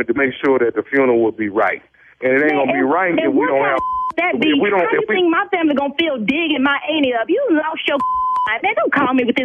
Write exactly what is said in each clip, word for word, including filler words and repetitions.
wanted to make sure that the funeral would be right. And it ain't going to be right if we don't have... That be, we don't, how you we, think my family going to feel digging my auntie up? You lost your mind. Man, don't call me with this.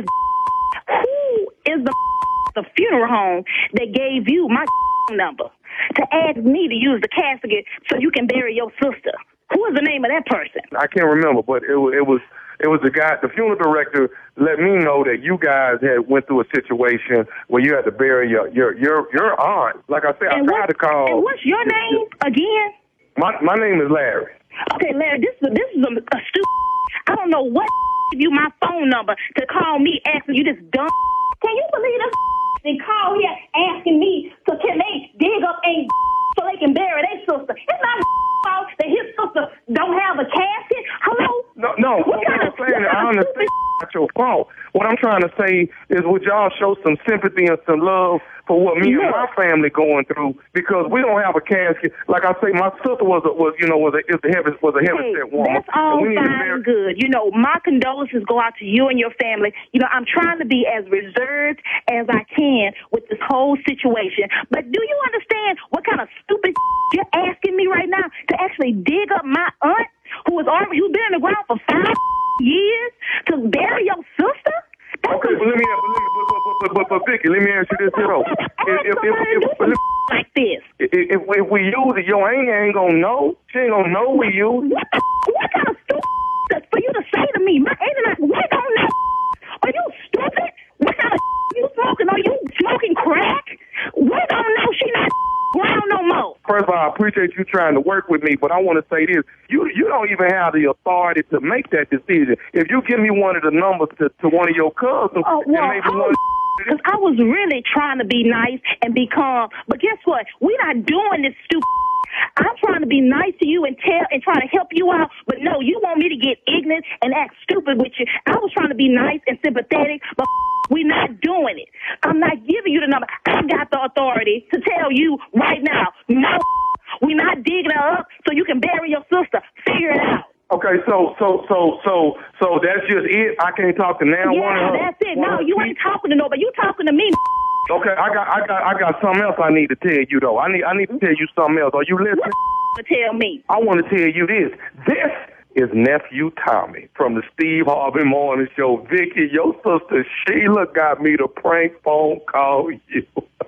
Who is the the funeral home that gave you my number to ask me to use the casket so you can bury your sister? Who is the name of that person? I can't remember, but it, it was it was the guy, the funeral director let me know that you guys had went through a situation where you had to bury your your your, your aunt. Like I said, and I tried what, to call. And what's your name again? My my name is Larry. Okay, Larry, this is this is a, a stupid. I don't know what give you my phone number to call me asking you this dumb. Can you believe this? They call here asking me so can they dig up a so they can bury their sister. It's not fault that his sister don't have a casket. Hello? No, no. What, what I'm saying, I understand it's not your fault. What I'm trying to say is, would y'all show some sympathy and some love for what me yeah. and my family going through? Because we don't have a casket. Like I say, my sister was a, was you know was a is the heaven was a heaven sent woman. That's all fine and good. You know, my condolences go out to you and your family. You know, I'm trying to be as reserved as I can with this whole situation. But do you understand what kind of stupid you're asking me right now to actually dig up my aunt who is already who's been in the ground for five years to bury your sister? Okay, but let me, but, let me but, but, but, but, but Vicky, let me ask you this, you know. If, if, if, if, if, like this. If, if, if we use it, your aunt ain't gonna know. She ain't gonna know we use it. What, the, what kind of stupid for you to say to me? My aunt and I, we don't know. Are you stupid? What kind of you smoking? Are you smoking crack? We don't know. She not ground no more. First of all, I appreciate you trying to work with me, but I want to say this. You you don't even have the authority to make that decision. If you give me one of the numbers to, to one of your cousins, oh, well, and maybe one... Because I was really trying to be nice and be calm. But guess what? We're not doing this stupid. I'm trying to be nice to you and tell and trying to help you out. But no, you want me to get ignorant and act stupid with you. I was trying to be nice and sympathetic, but we're not doing it. I'm not giving you the number. I got the authority to tell you right now, no, we're not digging her up so you can bury your sister. Figure it out. Okay, so so so so so that's just it. I can't talk to now yeah, one. Yeah, that's it. No, you ain't talking to nobody. You talking to me. Okay, I got I got I got something else I need to tell you though. I need I need to tell you something else. Are you listening? What to tell me? I want to tell you this. This is nephew Tommy from the Steve Harvey Morning Show. Vicky, your sister Sheila got me to prank phone call you.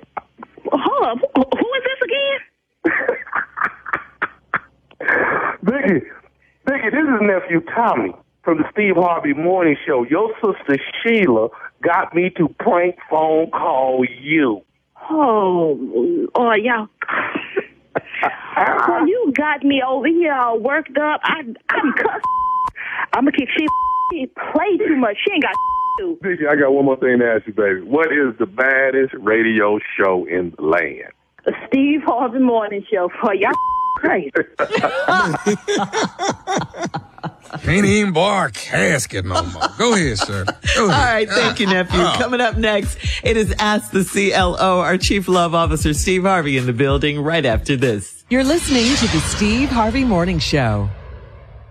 Hold up. Who is this again? Vicky. Vicky, this is nephew Tommy from the Steve Harvey Morning Show. Your sister Sheila got me to prank phone call you. Oh, oh, y'all. Well, you got me over here all worked up. I, I'm cussed. I'm going to kick Sheila. She play too much. She ain't got to. Vicky, I got one more thing to ask you, baby. What is the baddest radio show in the land? The Steve Harvey Morning Show. For y'all. Crazy. Can't even bar a casket no more. Go ahead, sir. Go ahead. All right, thank you, nephew. Oh. Coming up next, it is Ask the C L O, our Chief Love Officer, Steve Harvey, in the building right after this. You're listening to the Steve Harvey Morning Show.